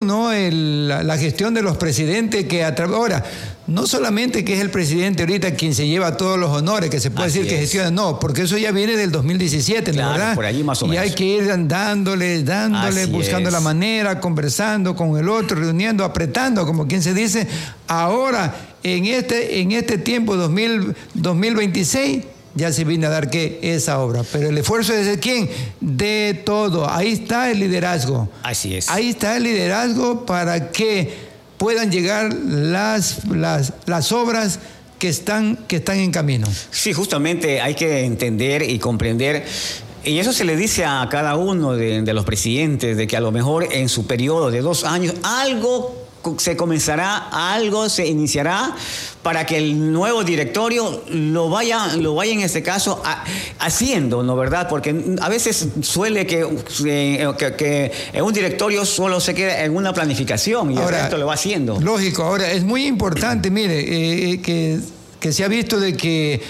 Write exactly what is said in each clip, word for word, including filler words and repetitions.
¿no? El, la, la gestión de los presidentes que a través... Ahora, no solamente que es el presidente ahorita quien se lleva todos los honores, que se puede Así decir es. que gestiona, no, porque eso ya viene del dos mil diecisiete, claro, ¿no, verdad? Por allí más o y menos. hay que ir dándole, dándole, Así buscando es. la manera, conversando con el otro, reuniendo, apretando, como quien se dice. Ahora, en este, en este tiempo, dos mil, dos mil veintiséis... ya se viene a dar que esa obra. Pero el esfuerzo es de quién, de todo. Ahí está el liderazgo. Así es. Ahí está el liderazgo para que puedan llegar las, las, las obras que están, que están en camino. Sí, justamente hay que entender y comprender. Y eso se le dice a cada uno de, de los presidentes, de que a lo mejor en su periodo de dos años algo se comenzará, algo se iniciará para que el nuevo directorio lo vaya, lo vaya en este caso a, haciendo, ¿no verdad? Porque a veces suele que, eh, que, que en un directorio solo se queda en una planificación y ahora, el resto lo va haciendo. Lógico, ahora es muy importante, mire, eh, que, que se ha visto de que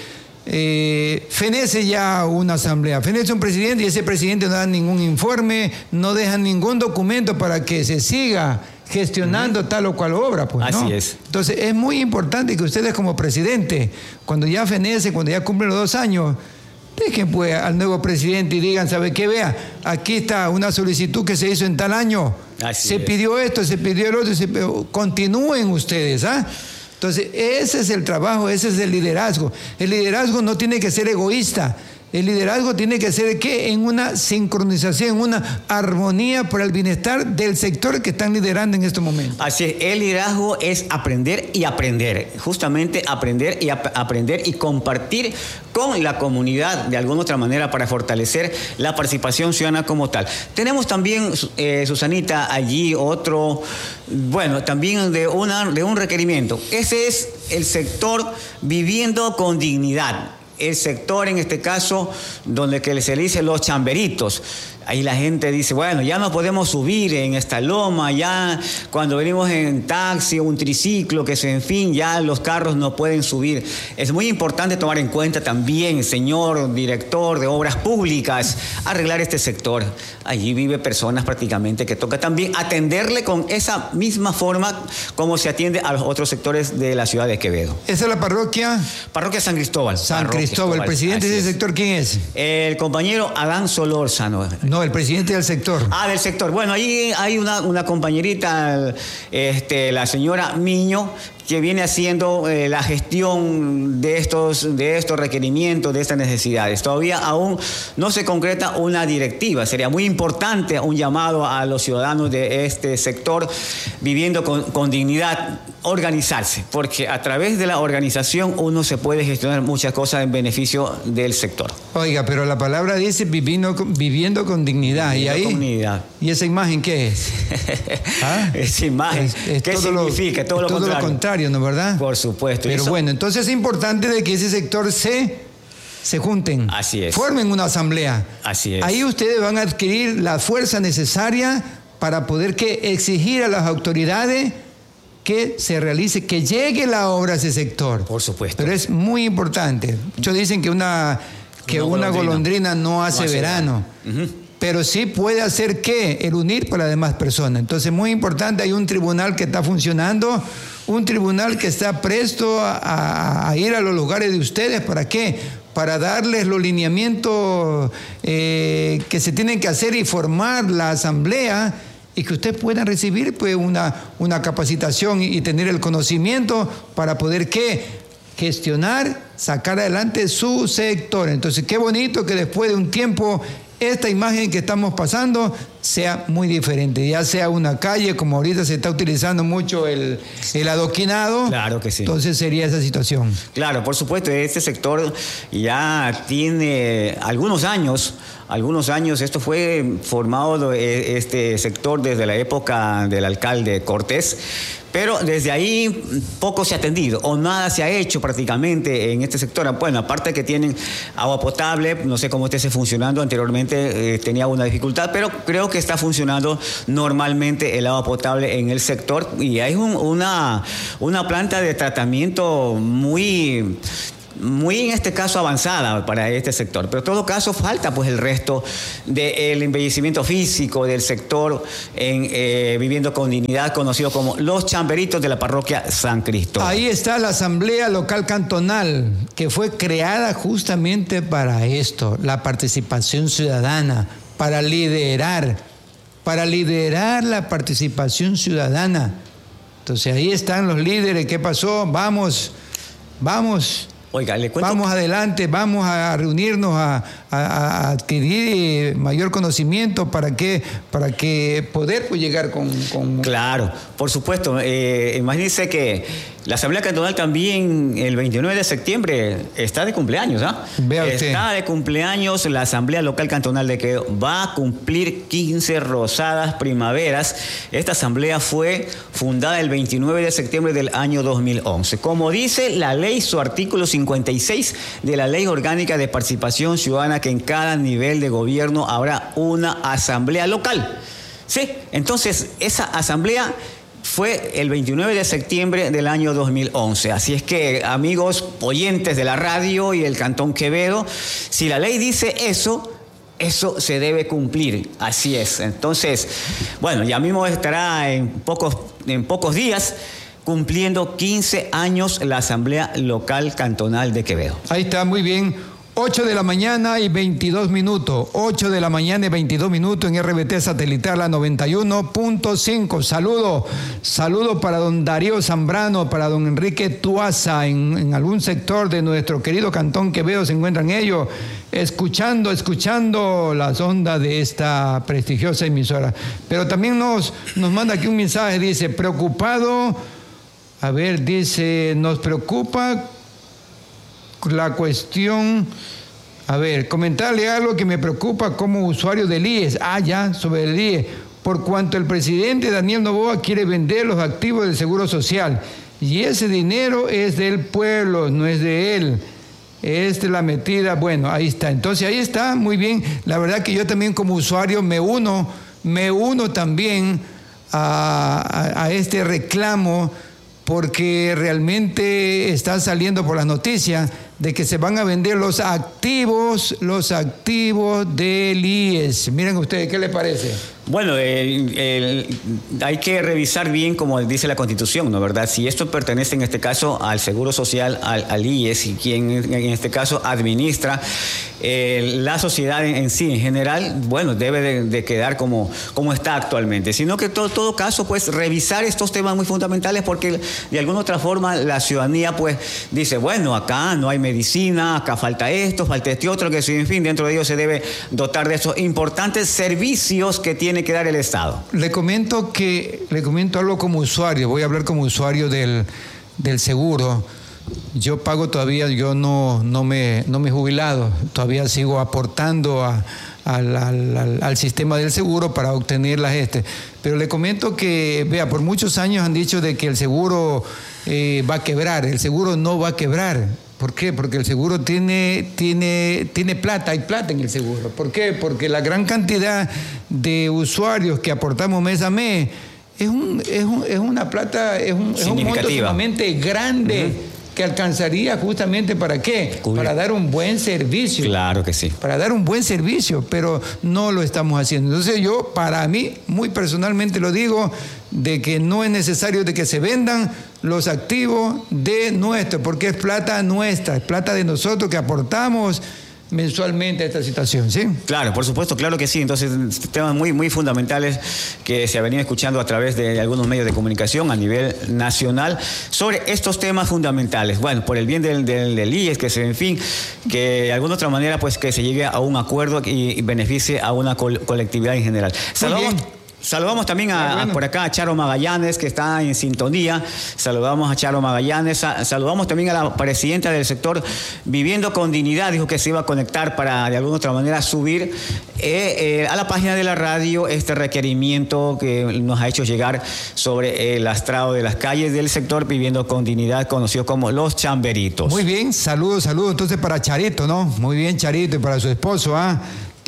Eh, fenece ya una asamblea, fenece un presidente y ese presidente no da ningún informe, no deja ningún documento para que se siga gestionando uh-huh. tal o cual obra, pues, Así ¿no? es. Entonces es muy importante que ustedes como presidente, cuando ya fenece, cuando ya cumplen los dos años, dejen pues al nuevo presidente y digan, ¿sabe qué? Vea, aquí está una solicitud que se hizo en tal año, Así se es. pidió esto, se pidió el otro, se pidió... continúen ustedes, ¿ah? Entonces, ese es el trabajo, ese es el liderazgo. El liderazgo no tiene que ser egoísta. El liderazgo tiene que ser, ¿qué? En una sincronización, en una armonía por el bienestar del sector que están liderando en estos momentos. Así es, el liderazgo es aprender y aprender. Justamente aprender y ap- aprender y compartir con la comunidad de alguna otra manera para fortalecer la participación ciudadana como tal. Tenemos también, eh, Susanita, allí otro, bueno, también de, una, de un requerimiento. Ese es el sector viviendo con dignidad. El sector, en este caso, donde que se le dice los chamberitos. Ahí la gente dice, bueno, ya no podemos subir en esta loma, ya cuando venimos en taxi o un triciclo, que en fin, ya los carros no pueden subir. Es muy importante tomar en cuenta también, señor director de obras públicas, arreglar este sector. Allí vive personas prácticamente que toca también atenderle con esa misma forma como se atiende a los otros sectores de la ciudad de Quevedo. ¿Esa es la parroquia? Parroquia San Cristóbal. San Parroquia Cristóbal. ¿El presidente de ese sector quién es? El compañero Adán Solórzano. No, el presidente del sector. Ah, del sector. Bueno, ahí hay una, una compañerita, este, la señora Miño, que viene haciendo eh, la gestión de estos, de estos requerimientos, de estas necesidades. Todavía aún no se concreta una directiva. Sería muy importante un llamado a los ciudadanos de este sector viviendo con, con dignidad, organizarse, porque a través de la organización uno se puede gestionar muchas cosas en beneficio del sector. Oiga, pero la palabra dice viviendo, viviendo con dignidad. Viviendo ¿Y ahí? Con dignidad. ¿Y esa imagen qué es? ¿Ah? Esa imagen, es, es ¿qué todo significa? Lo, todo, lo, todo contrario. lo contrario, ¿no, verdad? Por supuesto. Pero eso... bueno, entonces es importante de que ese sector se, se junten. Así es. Formen una asamblea. Así es. Ahí ustedes van a adquirir la fuerza necesaria para poder que exigir a las autoridades que se realice, que llegue la obra a ese sector. Por supuesto. Pero es muy importante. Muchos dicen que una, que una, una golondrina, golondrina no hace, no hace verano. verano. Uh-huh. Pero sí puede hacer ¿qué? El unir para las demás personas. Entonces, muy importante, hay un tribunal que está funcionando, un tribunal que está presto a, a, a ir a los lugares de ustedes. ¿Para qué? Para darles los lineamientos eh, que se tienen que hacer y formar la asamblea y que ustedes puedan recibir pues, una, una capacitación y, y tener el conocimiento para poder ¿qué? Gestionar, sacar adelante su sector. Entonces, qué bonito que después de un tiempo esta imagen que estamos pasando sea muy diferente, ya sea una calle, como ahorita se está utilizando mucho el, el adoquinado. Claro que sí. Entonces sería esa situación. Claro, por supuesto, este sector ya tiene algunos años, algunos años, esto fue formado, este sector desde la época del alcalde Cortés, pero desde ahí poco se ha atendido o nada se ha hecho prácticamente en este sector. Bueno, aparte que tienen agua potable, no sé cómo esté funcionando, anteriormente eh, tenía una dificultad, pero creo que está funcionando normalmente el agua potable en el sector y hay un, una, una planta de tratamiento muy... muy en este caso avanzada para este sector. Pero en todo caso falta pues el resto del embellecimiento físico del sector en eh, Viviendo con Dignidad, conocido como Los Chamberitos de la parroquia San Cristóbal. Ahí está la Asamblea Local Cantonal, que fue creada justamente para esto, la participación ciudadana, para liderar, para liderar la participación ciudadana. Entonces ahí están los líderes. ¿Qué pasó? Vamos, vamos. Oiga, le cuento. Vamos adelante, vamos a reunirnos a, a, a adquirir mayor conocimiento para que, para que poder pues, llegar con, con... Claro, por supuesto. Eh, imagínense que la Asamblea Cantonal también el veintinueve de septiembre está de cumpleaños, ¿ah? Vea usted. Está de cumpleaños la Asamblea Local Cantonal de Quevedo. Va a cumplir quince rosadas primaveras. Esta asamblea fue fundada el veintinueve de septiembre del año dos mil once. Como dice la ley, su artículo cincuenta y seis de la Ley Orgánica de Participación Ciudadana, que en cada nivel de gobierno habrá una asamblea local. Sí, entonces esa asamblea fue el veintinueve de septiembre del año dos mil once. Así es que, amigos oyentes de la radio y el Cantón Quevedo, si la ley dice eso, eso se debe cumplir. Así es. Entonces, bueno, ya mismo estará en pocos, en pocos días cumpliendo quince años la Asamblea Local Cantonal de Quevedo. Ahí está, muy bien. ocho de la mañana y veintidós minutos. ocho de la mañana y veintidós minutos en R B T Satelital, la noventa y uno punto cinco. Saludo, saludo para don Darío Zambrano, para don Enrique Tuaza, en, en algún sector de nuestro querido Cantón Quevedo se encuentran ellos, escuchando, escuchando las ondas de esta prestigiosa emisora. Pero también nos, nos manda aquí un mensaje, dice, preocupado, a ver, dice, nos preocupa la cuestión, a ver, comentarle algo que me preocupa como usuario del I E S. Ah, ya, sobre el I E S. Por cuanto el presidente Daniel Noboa quiere vender los activos del Seguro Social. Y ese dinero es del pueblo, no es de él. Es de la metida. Bueno, ahí está. Entonces, ahí está, muy bien. La verdad que yo también como usuario me uno, me uno también a, a, a este reclamo, porque realmente está saliendo por las noticias de que se van a vender los activos, los activos del I E S. Miren ustedes, ¿qué les parece? Bueno, el, el, hay que revisar bien, como dice la Constitución, ¿no? ¿Verdad? Si esto pertenece en este caso al Seguro Social, al, al I E S, y quien en este caso administra eh, la sociedad en, en sí, en general, bueno, debe de, de quedar como, como está actualmente. Sino que en todo, todo caso, pues revisar estos temas muy fundamentales, porque de alguna otra forma la ciudadanía pues dice, bueno, acá no hay medicina, acá falta esto, falta este otro, que en fin, dentro de ello se debe dotar de estos importantes servicios que tiene que dar el Estado. Le comento que le comento algo como usuario, voy a hablar como usuario del, del seguro. Yo pago todavía, yo no, no, me, no me he jubilado, todavía sigo aportando a, al, al, al sistema del seguro para obtener las este. Pero le comento que, vea, por muchos años han dicho de que el seguro eh, va a quebrar, el seguro no va a quebrar. ¿Por qué? Porque el seguro tiene, tiene, tiene plata, hay plata en el seguro. ¿Por qué? Porque la gran cantidad de usuarios que aportamos mes a mes es, un, es, un, es una plata, es un, es un monto sumamente grande. Uh-huh. Que alcanzaría justamente ¿para qué? Cubrir. Para dar un buen servicio. Claro que sí. Para dar un buen servicio, pero no lo estamos haciendo. Entonces yo, para mí, muy personalmente lo digo, de que no es necesario de que se vendan los activos de nuestro, porque es plata nuestra, es plata de nosotros que aportamos mensualmente a esta situación, ¿sí? Claro, por supuesto, claro que sí. Entonces, temas muy, muy fundamentales que se ha venido escuchando a través de algunos medios de comunicación a nivel nacional sobre estos temas fundamentales. Bueno, por el bien del, del, del I E S, que se, en fin, que de alguna otra manera, pues, que se llegue a un acuerdo y, y beneficie a una col- colectividad en general. Saludamos. Saludamos también a, bueno. a, por acá a Charo Magallanes, que está en sintonía. Saludamos a Charo Magallanes. A, saludamos también a la presidenta del sector Viviendo con Dignidad. Dijo que se iba a conectar para de alguna otra manera subir eh, eh, a la página de la radio este requerimiento que nos ha hecho llegar sobre el lastrado de las calles del sector Viviendo con Dignidad, conocido como Los Chamberitos. Muy bien, saludos, saludos entonces para Charito, ¿no? Muy bien, Charito, y para su esposo, ¿ah?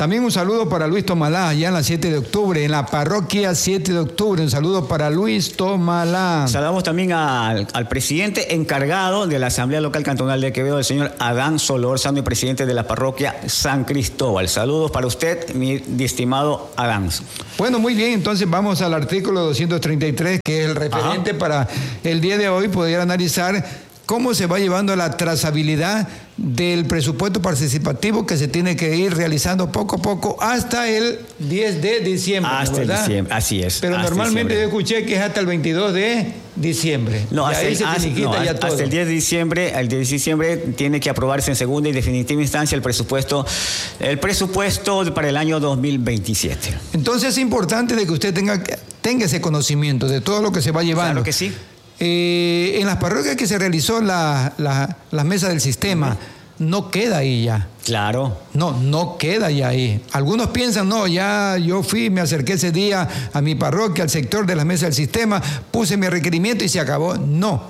También un saludo para Luis Tomalá, allá en la siete de octubre, en la parroquia siete de octubre. Un saludo para Luis Tomalá. Saludamos también al, al presidente encargado de la Asamblea Local Cantonal de Quevedo, el señor Adán Solórzano, y presidente de la parroquia San Cristóbal. Saludos para usted, mi estimado Adán. Bueno, muy bien, entonces vamos al artículo doscientos treinta y tres, que es el referente Ajá. para el día de hoy, poder analizar cómo se va llevando la trazabilidad del presupuesto participativo que se tiene que ir realizando poco a poco hasta el diez de diciembre. Hasta ¿verdad? el diciembre, así es. Pero normalmente yo escuché que es hasta el veintidós de diciembre. No, hasta, el, hasta, no, ya hasta todo. el diez de diciembre, el diez de diciembre tiene que aprobarse en segunda y definitiva instancia el presupuesto, el presupuesto para el año dos mil veintisiete. Entonces es importante de que usted tenga, tenga ese conocimiento de todo lo que se va llevando. Claro que sí. Eh, en las parroquias que se realizó la, la, la mesa del sistema, uh-huh. no queda ahí ya. Claro. No, no queda ya ahí. Algunos piensan, no, ya yo fui, me acerqué ese día a mi parroquia, al sector de la mesa del sistema, puse mi requerimiento y se acabó. No,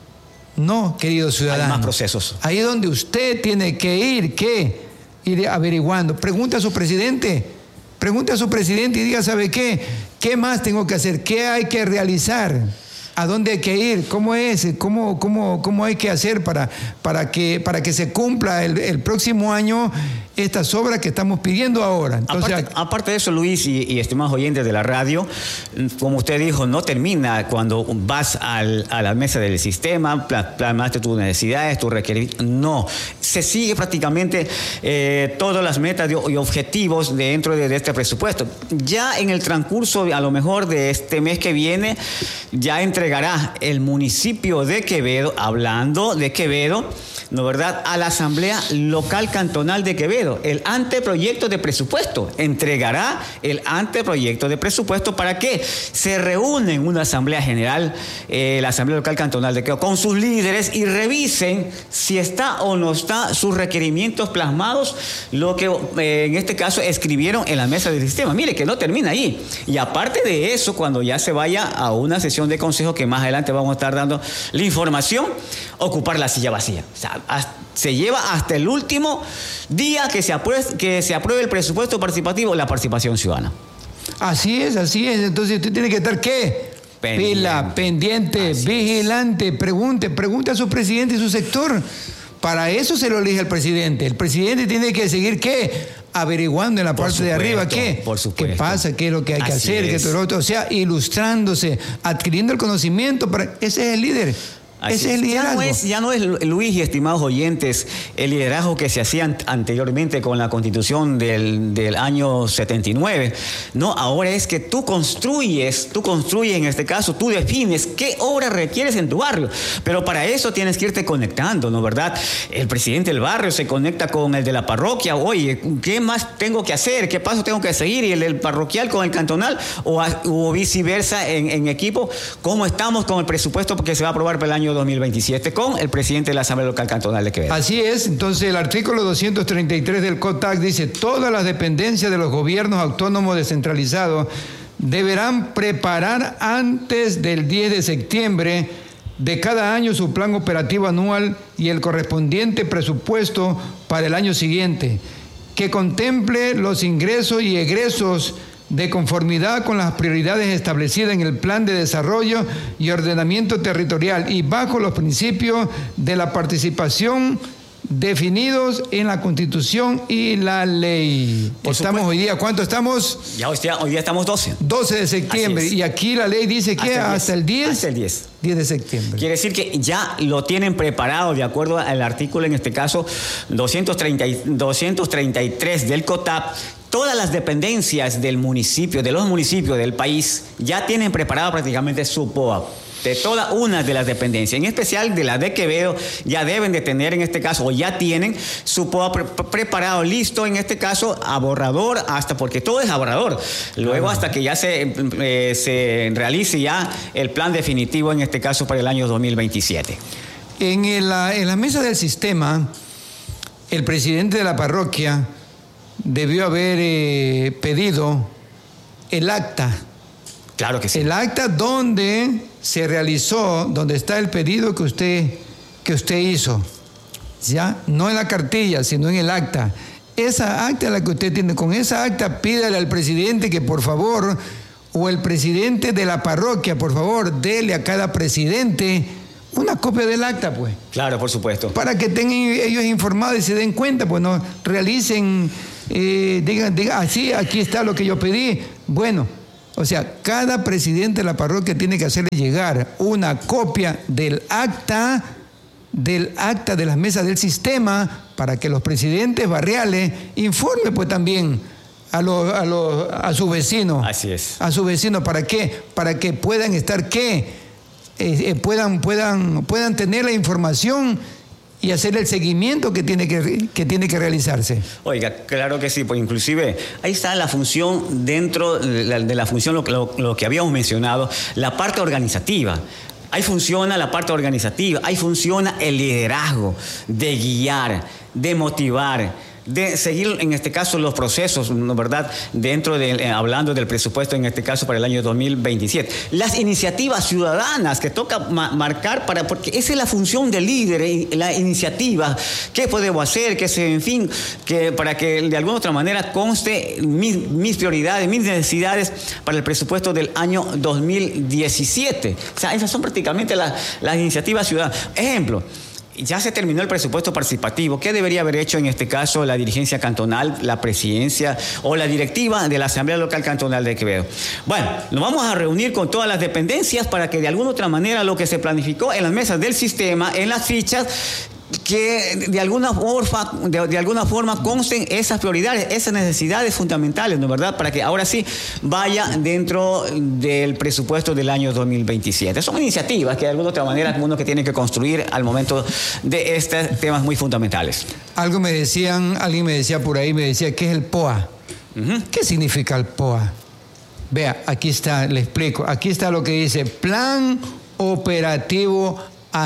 no, querido ciudadano. Hay más procesos. Ahí es donde usted tiene que ir, ¿qué? Ir averiguando. Pregunte a su presidente, pregunte a su presidente y diga, ¿sabe qué? ¿Qué más tengo que hacer? ¿Qué hay que realizar? ¿A dónde hay que ir? ¿Cómo es? ¿Cómo, cómo, cómo hay que hacer para, para, que, para que se cumpla el, el próximo año estas obras que estamos pidiendo ahora? Entonces, aparte, aparte de eso, Luis y, y estimados oyentes de la radio, como usted dijo, no termina cuando vas al, a la mesa del sistema, plasmaste tus necesidades, tus requerimientos. No, se sigue prácticamente eh, todas las metas de, y objetivos dentro de, de este presupuesto. Ya en el transcurso, a lo mejor de este mes que viene, ya entregará el municipio de Quevedo, hablando de Quevedo, ¿no verdad?, a la Asamblea Local Cantonal de Quevedo, el anteproyecto de presupuesto. Entregará el anteproyecto de presupuesto para que se reúne en una Asamblea General, eh, la Asamblea Local Cantonal de Quevedo, con sus líderes y revisen si está o no está sus requerimientos plasmados, lo que eh, en este caso escribieron en la mesa del sistema. Mire que no termina ahí. Y aparte de eso, cuando ya se vaya a una sesión de consejo, que más adelante vamos a estar dando la información, ocupar la silla vacía. O sea, se lleva hasta el último día que se apruebe, que se apruebe el presupuesto participativo, la participación ciudadana. Así es, así es. Entonces usted tiene que estar, ¿qué? Pendiente. Pila, pendiente, así vigilante, es. pregunte, pregunte a su presidente y su sector. Para eso se lo elige el presidente. El presidente tiene que seguir, ¿qué? Averiguando en la parte supuesto, de arriba, ¿qué? Por supuesto. ¿Qué pasa? ¿Qué es lo que hay que Así hacer? ¿Qué todo lo otro? O sea, ilustrándose, adquiriendo el conocimiento. Para... Ese es el líder. Así Ese es el liderazgo. Ya no es, ya no es, Luis y estimados oyentes, el liderazgo que se hacía anteriormente con la Constitución del, del año setenta y nueve. No, ahora es que tú construyes, tú construyes en este caso, tú defines qué obra requieres en tu barrio. Pero para eso tienes que irte conectando, ¿no verdad? El presidente del barrio se conecta con el de la parroquia. Oye, ¿qué más tengo que hacer? ¿Qué paso tengo que seguir? Y el, el parroquial con el cantonal o, o viceversa en, en equipo. ¿Cómo estamos con el presupuesto porque se va a aprobar para el año dos mil veintisiete con el presidente de la Asamblea Local Cantonal de Quevedo? Así es. Entonces el artículo doscientos treinta y tres del C O T A C dice: todas las dependencias de los gobiernos autónomos descentralizados deberán preparar antes del diez de septiembre de cada año su plan operativo anual y el correspondiente presupuesto para el año siguiente, que contemple los ingresos y egresos de conformidad con las prioridades establecidas en el Plan de Desarrollo y Ordenamiento Territorial y bajo los principios de la participación definidos en la Constitución y la ley. Por estamos supuesto. Hoy día, ¿cuánto estamos? Ya hoy día, hoy día estamos doce. doce de septiembre. Y aquí la ley dice que hasta el diez. Hasta el diez. diez de septiembre. Quiere decir que ya lo tienen preparado de acuerdo al artículo, en este caso, doscientos treinta, doscientos treinta y tres del C O T A P. Todas las dependencias del municipio, de los municipios del país, ya tienen preparado prácticamente su P O A. De todas una de las dependencias, en especial de la de Quevedo, ya deben de tener en este caso, o ya tienen su P O A pre preparado, listo, en este caso, a borrador, hasta porque todo es a borrador. Luego ah. hasta que ya se, eh, se realice ya el plan definitivo, en este caso, para el año dos mil veintisiete. En, el, en la mesa del sistema, el presidente de la parroquia debió haber eh, pedido el acta. Claro que sí. El acta donde se realizó, donde está el pedido que usted, que usted hizo. ¿Ya? No en la cartilla, sino en el acta. esa acta la que usted tiene, con esa acta pídale al presidente que por favor, o el presidente de la parroquia, por favor, dele a cada presidente una copia del acta, pues. Claro, por supuesto. Para que tengan ellos informados y se den cuenta, pues no realicen, eh, digan, digan, así, aquí está lo que yo pedí. Bueno, o sea, cada presidente de la parroquia tiene que hacerle llegar una copia del acta, del acta de las mesas del sistema, para que los presidentes barriales informen, pues también a los, a los, a sus vecinos. Así es. A sus vecinos, ¿para qué? Para que puedan estar, ¿qué? Eh, eh, puedan, puedan, puedan tener la información y hacer el seguimiento que tiene que, que tiene que realizarse. Oiga, claro que sí, pues inclusive ahí está la función dentro de la, de la función, lo, lo, lo que habíamos mencionado, la parte organizativa. Ahí funciona la parte organizativa, ahí funciona el liderazgo de guiar, de motivar, de seguir en este caso los procesos, ¿no, verdad? Dentro de, eh, hablando del presupuesto en este caso para el año dos mil veintisiete. Las iniciativas ciudadanas que toca ma- marcar para, porque esa es la función del líder, la iniciativa, qué podemos hacer, que se, en fin, que para que de alguna otra manera conste mis, mis prioridades, mis necesidades para el presupuesto del año dos mil diecisiete. O sea, esas son prácticamente las, las iniciativas ciudadanas. Ejemplo, ya se terminó el presupuesto participativo. ¿Qué debería haber hecho en este caso la dirigencia cantonal, la presidencia o la directiva de la Asamblea Local Cantonal de Quevedo? Bueno, nos vamos a reunir con todas las dependencias para que de alguna otra manera lo que se planificó en las mesas del sistema, en las fichas, que de alguna forma, de, de alguna forma consten esas prioridades, esas necesidades fundamentales, ¿no es verdad? Para que ahora sí vaya dentro del presupuesto del año dos mil veintisiete. Son iniciativas que de alguna otra manera uno que tiene que construir al momento de estos temas muy fundamentales. Algo me decían, alguien me decía por ahí, me decía, ¿qué es el P O A? Uh-huh. ¿Qué significa el P O A? Vea, aquí está, le explico. Aquí está lo que dice, Plan Operativo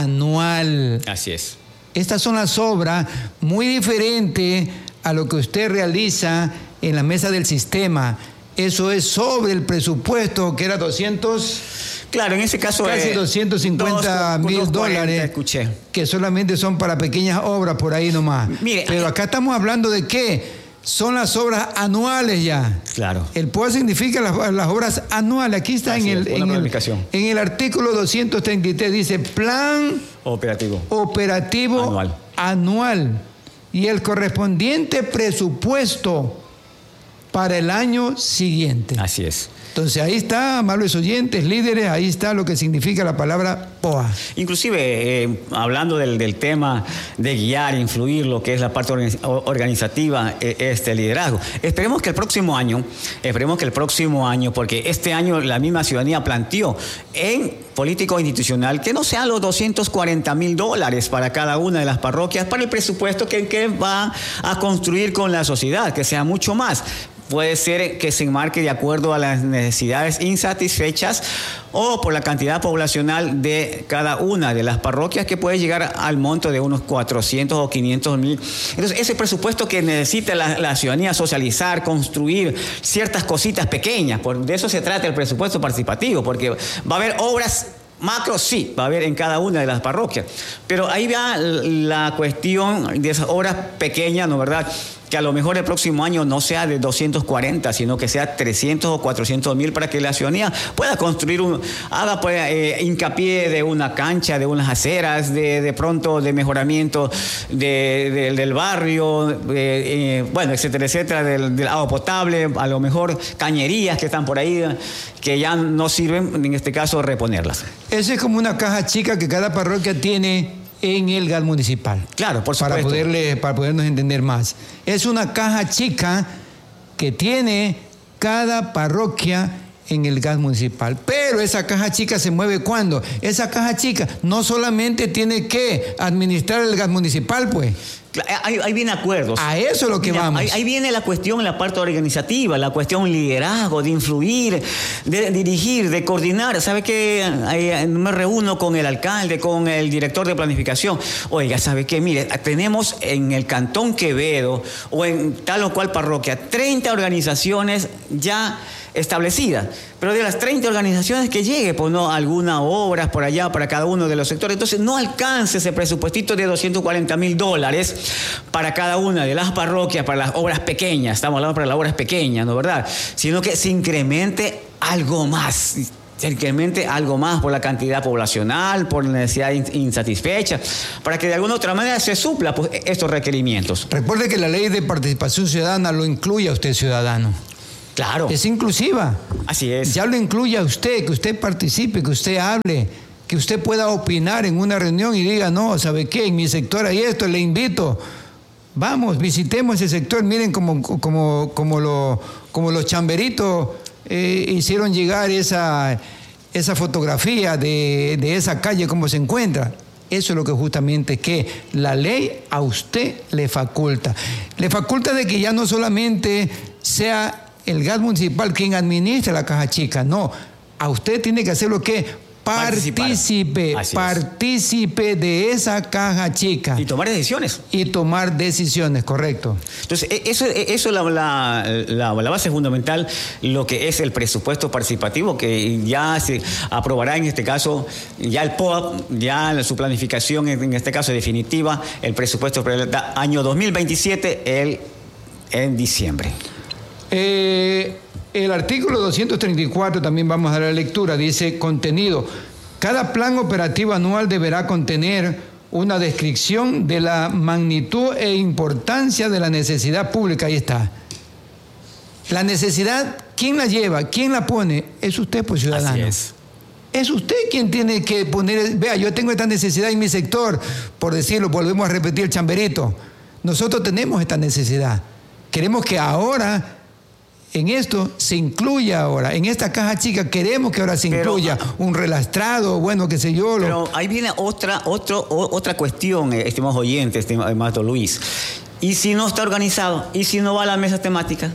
Anual. Así es. Estas son las obras muy diferentes a lo que usted realiza en la mesa del sistema. Eso es sobre el presupuesto, que era doscientos... Claro, en ese caso... Casi eh, doscientos cincuenta mil dólares, escuché. Que solamente son para pequeñas obras por ahí nomás. Mire, pero acá estamos hablando de qué. Son las obras anuales ya. Claro. El P O A significa las, las obras anuales. Aquí está en el, en, el, en el artículo doscientos treinta y tres. Dice Plan Operativo. Operativo Anual. Anual. Y el correspondiente presupuesto para el año siguiente. Así es. Entonces ahí está, amables oyentes, líderes, ahí está lo que significa la palabra P O A. Inclusive, eh, hablando del, del tema de guiar, influir, lo que es la parte organizativa, eh, este liderazgo. Esperemos que el próximo año, esperemos que el próximo año, porque este año la misma ciudadanía planteó en político institucional que no sean los doscientos cuarenta mil dólares para cada una de las parroquias, para el presupuesto que, que va a construir con la sociedad, que sea mucho más. Puede ser que se enmarque de acuerdo a las necesidades insatisfechas o por la cantidad poblacional de cada una de las parroquias, que puede llegar al monto de unos cuatrocientos o quinientos mil. Entonces, ese presupuesto que necesita la, la ciudadanía socializar, construir ciertas cositas pequeñas, por, de eso se trata el presupuesto participativo, porque va a haber obras macro, sí, va a haber en cada una de las parroquias. Pero ahí va la cuestión de esas obras pequeñas, ¿no es verdad? Que a lo mejor el próximo año no sea de doscientos cuarenta, sino que sea trescientos o cuatrocientos mil, para que la ciudadanía pueda construir, un, haga pues, eh, hincapié de una cancha, de unas aceras, de, de pronto de mejoramiento de, de, del barrio, eh, eh, bueno, etcétera, etcétera, del, del agua potable, a lo mejor cañerías que están por ahí, que ya no sirven, en este caso, reponerlas. Esa es como una caja chica que cada parroquia tiene en el gas municipal. Claro, por supuesto. Para, poderle, para podernos entender más. Es una caja chica que tiene cada parroquia en el gas municipal. Pero esa caja chica se mueve ¿cuándo? Esa caja chica no solamente tiene que administrar el gas municipal, pues. Ahí, ahí viene acuerdos. A eso es lo que Mira, vamos. Ahí, ahí viene la cuestión en la parte organizativa, la cuestión liderazgo, de influir, de dirigir, de coordinar. ¿Sabe qué? Me reúno con el alcalde, con el director de planificación. Oiga, ¿sabe qué? Mire, tenemos en el Cantón Quevedo o en tal o cual parroquia treinta organizaciones ya establecida, pero de las treinta organizaciones que llegue, pues no, algunas obras por allá para cada uno de los sectores, entonces no alcance ese presupuestito de doscientos cuarenta mil dólares para cada una de las parroquias, para las obras pequeñas, estamos hablando para las obras pequeñas, ¿no verdad? Sino que se incremente algo más, se incremente algo más por la cantidad poblacional, por la necesidad insatisfecha, para que de alguna otra manera se supla pues, estos requerimientos. Recuerde que la ley de participación ciudadana lo incluye a usted, ciudadano. Claro. Es inclusiva. Así es. Ya lo incluye a usted, que usted participe, que usted hable, que usted pueda opinar en una reunión y diga, no, ¿sabe qué? En mi sector hay esto, le invito. Vamos, visitemos ese sector. Miren como, como, como, lo, como los chamberitos eh, hicieron llegar esa, esa fotografía de, de esa calle, cómo se encuentra. Eso es lo que justamente que la ley a usted le faculta. Le faculta de que ya no solamente sea el gas municipal quien administra la caja chica, no. A usted tiene que hacer lo que participe, participe de esa caja chica. Y tomar decisiones. Y tomar decisiones, correcto. Entonces, eso, eso es la, la, la, la base fundamental, lo que es el presupuesto participativo, que ya se aprobará en este caso, ya el P O A P, ya su planificación en este caso definitiva, el presupuesto para el año dos mil veintisiete, el, en diciembre. Eh... El artículo doscientos treinta y cuatro, también vamos a dar la lectura, dice contenido. Cada plan operativo anual deberá contener una descripción de la magnitud e importancia de la necesidad pública. Ahí está. La necesidad, ¿quién la lleva? ¿Quién la pone? Es usted, pues, ciudadano. Así es. Es usted quien tiene que poner, vea, yo tengo esta necesidad en mi sector, por decirlo, volvemos a repetir el chamberito. Nosotros tenemos esta necesidad. Queremos que ahora... En esto se incluya ahora, en esta caja chica queremos que ahora se pero, incluya un relastrado, bueno, qué sé yo. Lo... Pero ahí viene otra, otro, otra cuestión, estimados oyentes, estimado Luis. ¿Y si no está organizado? ¿Y si no va a la mesa temática?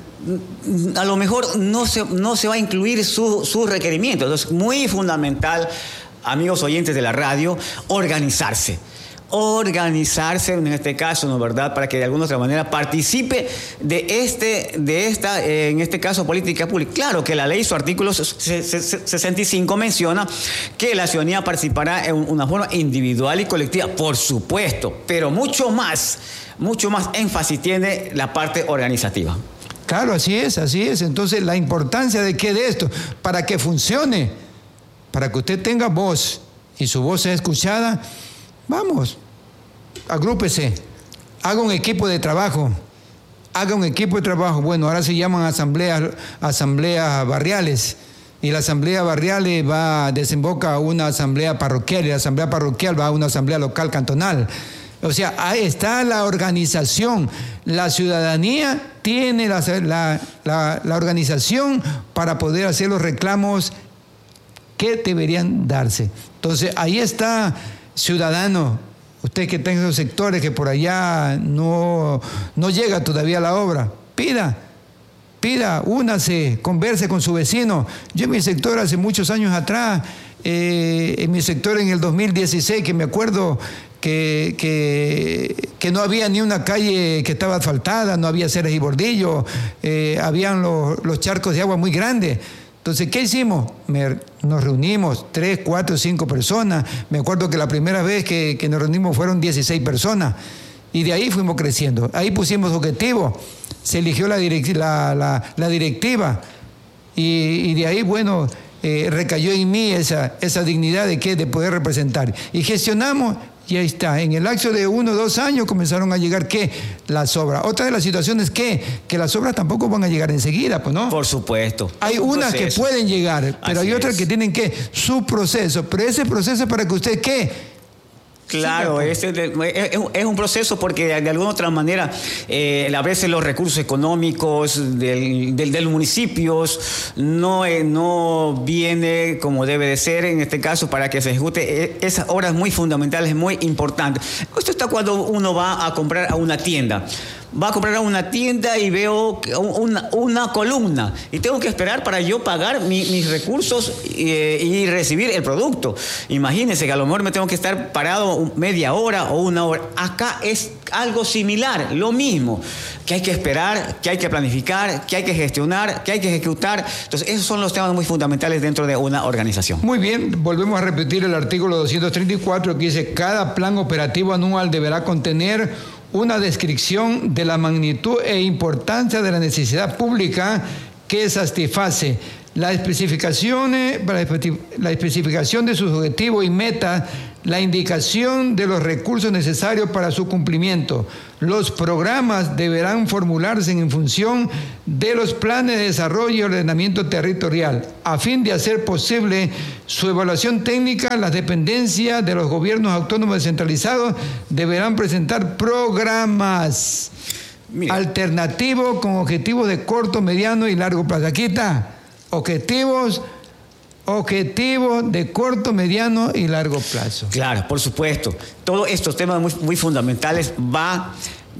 A lo mejor no se, no se va a incluir sus su requerimientos. Entonces, muy fundamental, amigos oyentes de la radio, organizarse. Organizarse en este caso, ¿no es verdad?, para que de alguna otra manera participe de este, de esta, eh, en este caso, política pública. Claro que la ley, su artículo sesenta y cinco menciona que la ciudadanía participará en una forma individual y colectiva, por supuesto, pero mucho más, mucho más énfasis tiene la parte organizativa. Claro, así es, así es. Entonces, la importancia de qué de esto, para que funcione, para que usted tenga voz y su voz sea escuchada. Vamos, agrúpese, haga un equipo de trabajo, haga un equipo de trabajo. Bueno, ahora se llaman asambleas, asambleas barriales, y la asamblea barrial va, desemboca a una asamblea parroquial, y la asamblea parroquial va a una asamblea local cantonal. O sea, ahí está la organización. La ciudadanía tiene la, la, la, la organización para poder hacer los reclamos que deberían darse. Entonces, ahí está... Ciudadano, usted que está en esos sectores que por allá no, no llega todavía la obra, pida, pida, únase, converse con su vecino. Yo en mi sector hace muchos años atrás, eh, en mi sector en el dos mil dieciséis, que me acuerdo que, que, que no había ni una calle que estaba asfaltada, no había aceras y bordillos, eh, habían los, los charcos de agua muy grandes. Entonces, ¿qué hicimos? Me, nos reunimos, tres, cuatro, cinco personas. Me acuerdo que la primera vez que, que nos reunimos fueron dieciséis personas. Y de ahí fuimos creciendo. Ahí pusimos objetivos. Se eligió la, direct, la, la, la directiva. Y, y de ahí, bueno, eh, recayó en mí esa, esa dignidad de, ¿qué? De poder representar. Y gestionamos. Y ahí está, en el lapso de uno o dos años comenzaron a llegar, ¿qué? Las obras. Otra de las situaciones, ¿qué? Que las obras tampoco van a llegar enseguida, pues, ¿no? Por supuesto. Hay unas que pueden llegar, pero hay otras que tienen, ¿qué? Su proceso. Pero ese proceso es para que usted, ¿qué? Claro, es, es un proceso porque de, de alguna otra manera eh, a veces los recursos económicos del, del, del municipios no, eh, no viene como debe de ser en este caso para que se ejecute esas obras muy fundamentales, muy importantes. Esto está cuando uno va a comprar a una tienda. va a comprar a una tienda y veo una, una columna y tengo que esperar para yo pagar mi, mis recursos y, y recibir el producto. Imagínense que a lo mejor me tengo que estar parado media hora o una hora. Acá es algo similar, lo mismo, que hay que esperar, que hay que planificar, que hay que gestionar, que hay que ejecutar. Entonces, esos son los temas muy fundamentales dentro de una organización. Muy bien, volvemos a repetir el artículo doscientos treinta y cuatro que dice: cada plan operativo anual deberá contener una descripción de la magnitud e importancia de la necesidad pública que satisface, la especificación, la especificación de sus objetivos y metas, la indicación de los recursos necesarios para su cumplimiento. Los programas deberán formularse en función de los planes de desarrollo y ordenamiento territorial. A fin de hacer posible su evaluación técnica, las dependencias de los gobiernos autónomos descentralizados deberán presentar programas Mira. alternativos con objetivos de corto, mediano y largo plazo. Aquí está, objetivos Objetivos de corto, mediano y largo plazo. Claro, por supuesto. Todos estos temas muy, muy fundamentales va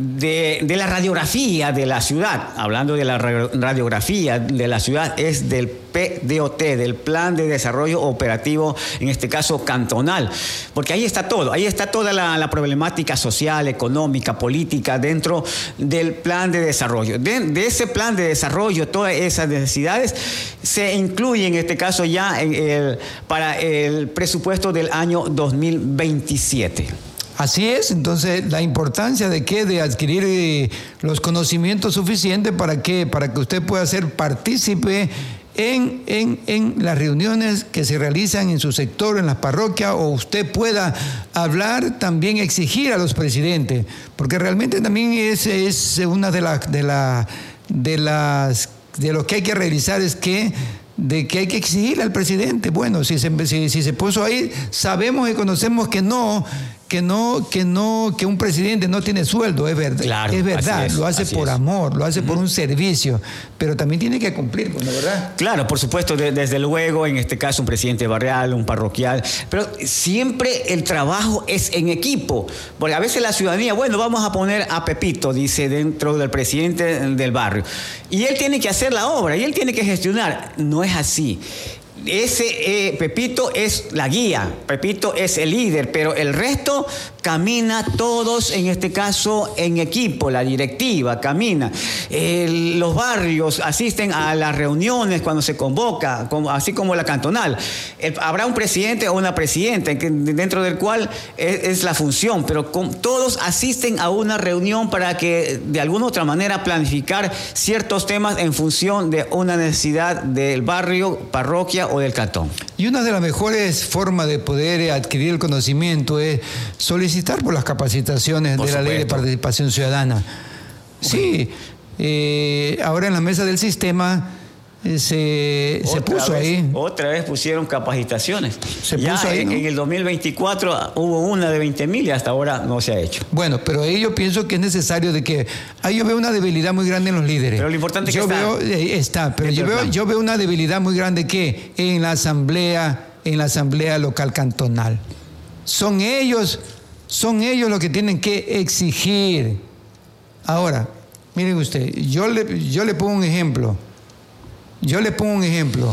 de, de la radiografía de la ciudad. Hablando de la radiografía de la ciudad, es del P D O T, del Plan de Desarrollo Operativo, en este caso cantonal. Porque ahí está todo, ahí está toda la, la problemática social, económica, política dentro del plan de desarrollo. De, de ese plan de desarrollo, todas esas necesidades se incluyen en este caso ya en el, para el presupuesto del año dos mil veintisiete. Así es, entonces la importancia de qué, de adquirir eh, los conocimientos suficientes para que, para que usted pueda ser partícipe en, en, en las reuniones que se realizan en su sector, en las parroquias, o usted pueda hablar, también exigir a los presidentes, porque realmente también es, es una de las de la, de las de lo que hay que realizar es que de que hay que exigirle al presidente. Bueno, si se, si, si se puso ahí, sabemos y conocemos que no, que no, que no, que un presidente no tiene sueldo, es verdad, claro, es verdad, es, lo hace por es. amor, lo hace uh-huh. por un servicio, pero también tiene que cumplir, ¿no, verdad? Claro, por supuesto, de, desde luego, en este caso un presidente barrial, un parroquial, pero siempre el trabajo es en equipo, porque a veces la ciudadanía, bueno, vamos a poner a Pepito, dice, dentro del presidente del barrio, y él tiene que hacer la obra, y él tiene que gestionar. No es así. Ese eh, Pepito es la guía, Pepito es el líder, pero el resto camina todos, en este caso en equipo, la directiva camina, eh, los barrios asisten a las reuniones cuando se convoca, como, así como la cantonal. Eh, habrá un presidente o una presidenta que, dentro del cual es, es la función, pero con, todos asisten a una reunión para que de alguna otra manera planificar ciertos temas en función de una necesidad del barrio, parroquia o del cantón. Y una de las mejores formas de poder adquirir el conocimiento es solicitar por las capacitaciones por de la supuesto. Ley de Participación Ciudadana. Sí, eh, ahora en la mesa del sistema eh, se, se puso vez, ahí. Otra vez pusieron capacitaciones. Se ya puso ahí, en, ¿no? en el dos mil veinticuatro hubo una de veinte mil y hasta ahora no se ha hecho. Bueno, pero ahí yo pienso que es necesario de que... Ahí yo veo una debilidad muy grande en los líderes. Pero lo importante es que yo está. Veo, eh, está, pero yo veo, yo veo una debilidad muy grande que en la asamblea, en la asamblea local cantonal. Son ellos, son ellos los que tienen que exigir. Ahora, miren usted, yo le, yo le pongo un ejemplo. Yo le pongo un ejemplo.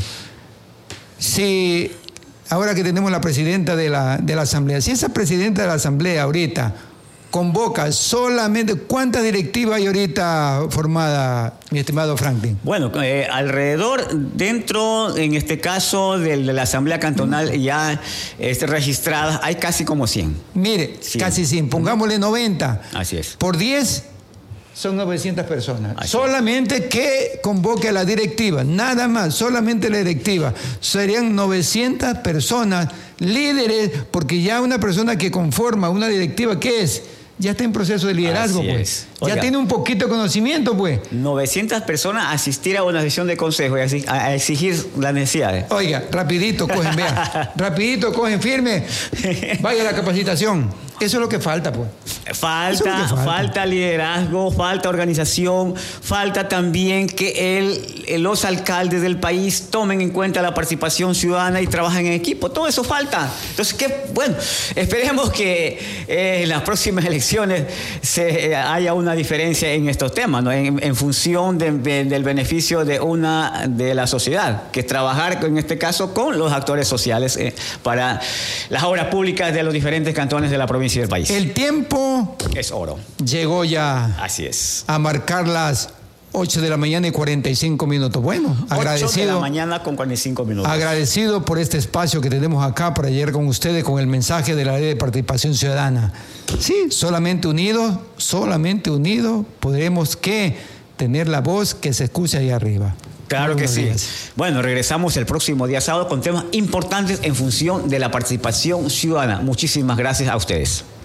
Si ahora que tenemos la presidenta de la, de la asamblea, si esa presidenta de la asamblea ahorita convoca solamente, ¿cuántas directivas hay ahorita formadas, mi estimado Franklin? Bueno, eh, alrededor, dentro, en este caso, de, de la asamblea cantonal ya este, registrada, hay casi como cien. Mire, cien. Casi cien, pongámosle noventa. Así es. Por diez son novecientas personas. Así solamente es. Que convoque a la directiva, nada más, solamente la directiva. Serían novecientas personas, líderes, porque ya una persona que conforma una directiva, ¿qué es? Ya está en proceso de liderazgo, Así pues. Oiga, ya tiene un poquito de conocimiento, pues. novecientas personas asistir a una sesión de consejo y a exigir las necesidades. Oiga, rapidito cogen, vea. rapidito cogen, firme. Vaya a la capacitación. Eso es lo que falta, pues. Falta, es falta, falta liderazgo, falta organización, falta también que el, los alcaldes del país tomen en cuenta la participación ciudadana y trabajen en equipo. Todo eso falta. Entonces, qué bueno, esperemos que eh, en las próximas elecciones se eh, haya una diferencia en estos temas, ¿no? en, en función de, de, del beneficio de una de la sociedad, que es trabajar en este caso con los actores sociales eh, para las obras públicas de los diferentes cantones de la provincia y del país. El tiempo es oro. Llegó ya. Así es. A marcar las ocho de la mañana y cuarenta y cinco minutos. Bueno, agradecido. ocho de la mañana con cuarenta y cinco minutos. Agradecido por este espacio que tenemos acá para llegar con ustedes con el mensaje de la Ley de Participación Ciudadana. Sí, solamente unidos, solamente unidos podremos que tener la voz que se escucha ahí arriba. Claro Buenos que sí. días. Bueno, regresamos el próximo día sábado con temas importantes en función de la participación ciudadana. Muchísimas gracias a ustedes.